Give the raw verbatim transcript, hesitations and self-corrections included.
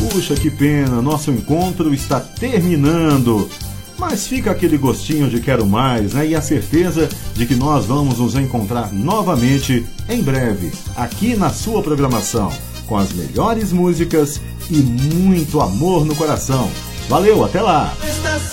Puxa, que pena, nosso encontro está terminando. Mas fica aquele gostinho de quero mais, né? E a certeza de que nós vamos nos encontrar novamente em breve, aqui na sua programação, com as melhores músicas e muito amor no coração. Valeu, até lá!